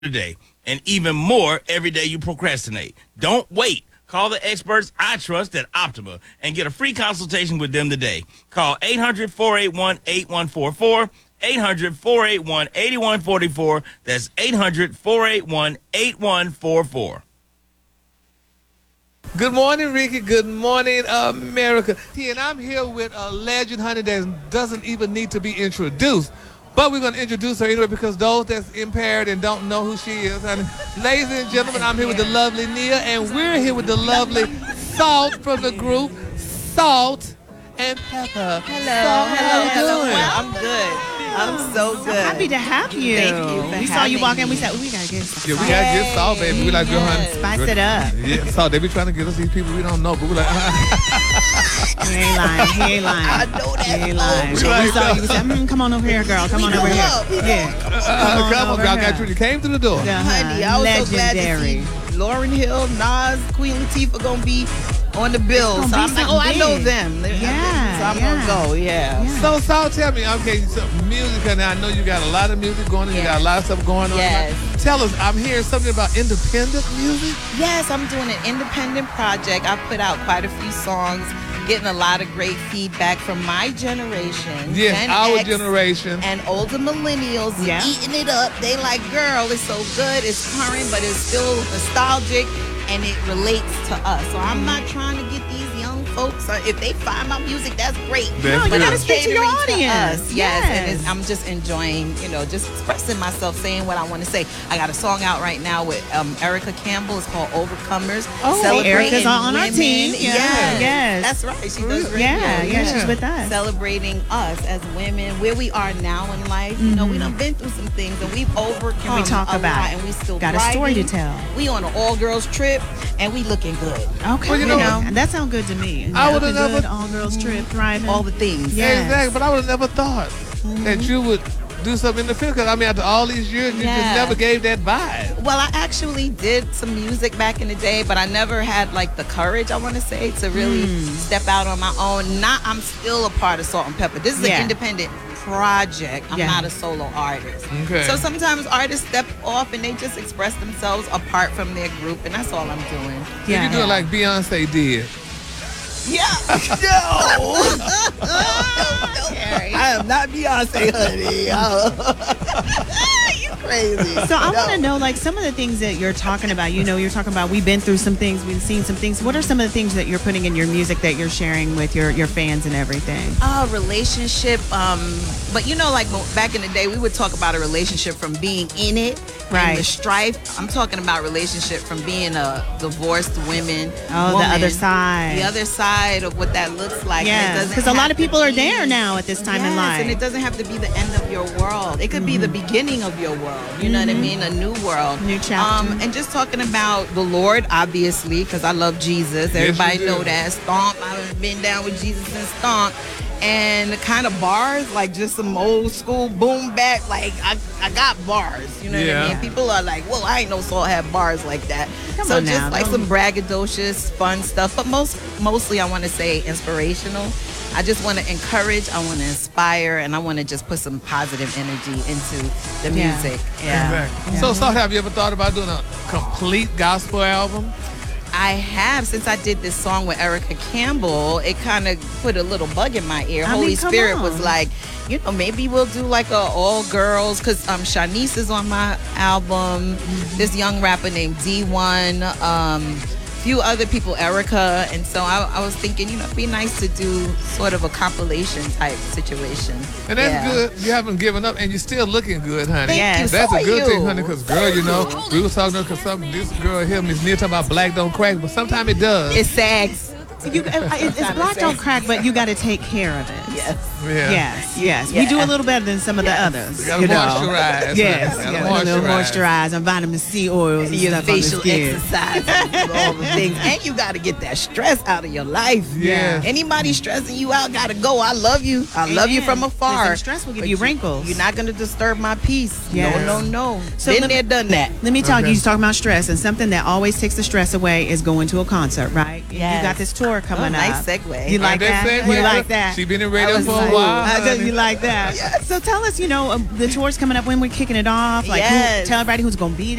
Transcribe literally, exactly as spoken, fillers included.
today, and even more every day you procrastinate. Don't wait. Call the experts I trust at Optima and get a free consultation with them today. Call eight hundred, four eight one, eight one four four, eight hundred, four eight one, eight one four four. That's eight hundred, four eight one, eight one four four. Good morning, Ricky. Good morning, America. And I'm here with a legend, honey, that doesn't even need to be introduced. But we're going to introduce her anyway because those that's impaired and don't know who she is. Honey. Ladies and gentlemen, I'm here with the lovely Nia, and we're here with the lovely Salt from the group, Salt and Pepper. Hello. Salt, hello. how you hello. doing? I'm good. I'm so good. Happy to have you. Thank you for We saw you having walk in. We me. said, we got to get some Yeah, we salt. got to get Salt, baby. We like, girl, honey. Yes. Spice it up. Yeah, Salt, they be trying to get us these people we don't know, but we're like, He ain't lying. He ain't lying. I know that. He ain't lying. We So like we saw that. you. We said, mm, come on over here, girl. Come on We over go here. up. We go Yeah. uh, come on, over girl, I here. got you. You came through the door. Uh-huh. Honey, I was so glad to Legendary. see Lauryn Hill, Nas, Queen Latifah gonna be on the bill. It's So gonna I'm be like, oh, I something know big. them. Yeah, So I'm yeah. gonna go. Yeah. Yeah. So, Salt, tell me, okay, so music, and I know you got a lot of music going on, you got a lot of stuff going on. Yes. Tell us, I'm hearing something about independent music. Yes, I'm doing an independent project. I put out quite a few songs, getting a lot of great feedback from my generation. Yes, Gen our X, generation. and older millennials Yeah. eating it up. They like, girl, it's so good, it's current, but it's still nostalgic, and it relates to us. So I'm not trying to get these young folks. Uh, if they find my music, that's great. That's No, you good. gotta I'm speak to your catering audience. us. Yes, and Yes. it's, I'm just enjoying, you know, just expressing myself, saying what I want to say. I got a song out right now with um, Erica Campbell. It's called Overcomers. Oh, Celebrating Erica's on our women. team. Yeah. Yes. Yes. That's right. She does radio. Yeah, yeah, Yeah. she's with us. Celebrating us as women, where we are now in life. You know, we done been through some things, and we've overcome And we talk a about lot, it. and we still Got a story to thriving. tell. We on an all-girls trip, and we looking good. Okay. Well, you know- And that sounds good to me. I would've Looking never- good, all girls trip, thriving. All the things. Yeah. Yes. Exactly, but I would have never thought that you would do something in the field, because I mean, after all these years, you just Yeah. never gave that vibe. Well, I actually did some music back in the day, but I never had like the courage, I want to say, to really Hmm. step out on my own. Not, I'm still a part of Salt and Pepper. This is Yeah. an independent project. I'm Yeah. not a solo artist. Okay. So sometimes artists step off and they just express themselves apart from their group, and that's all I'm doing. So Yeah. you do it like Beyonce did. Yeah. No. I am not Beyonce, honey. You crazy. So I want to No. know, like, some of the things that you're talking about. You know, you're talking about we've been through some things, we've seen some things. What are some of the things that you're putting in your music that you're sharing with your, your fans and everything? Uh, relationship, um, but you know, like mo- back in the day, we would talk about a relationship from being in it, Right. and the strife. I'm talking about relationship from being a divorced women. Oh, the woman, other side. the other side of what that looks like. Yeah, because a lot of people are there now at this time in Yes, life. and it doesn't have to be the end of your world. It could be the beginning of your world. You know what I mean? A new world, New chapter. Um, and just talking about the Lord, obviously, because I love Jesus. you Everybody do. know that. Stomp. I've been down with Jesus and Stomp. And the kind of bars, like just some old school boom bap, like I, I got bars, you know Yeah. what I mean? People are like, well, I ain't know Saul had bars like that. Come so on just now, like don't- some braggadocious, fun stuff, but most mostly I want to say inspirational. I just want to encourage, I want to inspire, and I want to just put some positive energy into the Yeah. music. Yeah. Exactly. So, Salt, have you ever thought about doing a complete gospel album? I have, since I did this song with Erica Campbell, it kind of put a little bug in my ear. I Holy mean, come Spirit on. was like, you know, maybe we'll do like a all girls, because um, Shanice is on my album. Mm-hmm. This young rapper named D one. Um, few other people, Erica, and so I, I was thinking, you know, it'd be nice to do sort of a compilation type situation. And that's Yeah. good. You haven't given up, and you're still looking good, honey. Thank Yes. you. That's So a good are thing, you. honey, because, girl, you know, we was talking to because something, this girl here, Miss Neal, talking about black don't crack, but sometimes it does. It sags. You, it, it's Trying to black say. don't crack, but you got to take care of it. Yes. yeah. Yes, yes. We Yeah. do a little better than some of the others. You gotta you know. moisturize. Yes, honey. yeah, Gotta a little moisturize. moisturize and vitamin C oils and Your stuff on the facial skin. exercise, and do all the things, and you got to get that stress out of your life. Yes. Anybody stressing you out got to go. I love you. I love you Amen. from afar. Listen, stress will give But you wrinkles. You're not gonna disturb my peace. Yes. No, no, no. So Been let me- there, done that. Let me talk. Okay. You talking about stress, and something that always takes the stress away is going to a concert, right? You Yes. got this tour tour coming Oh, up. nice segue. You like Like that? that segue? You like that? She been in radio was for a like- while. Uh, honey. you like that? So tell us, you know, um, the tour's coming up, when we're kicking it off. Like, who, Yes. tell everybody who's going to be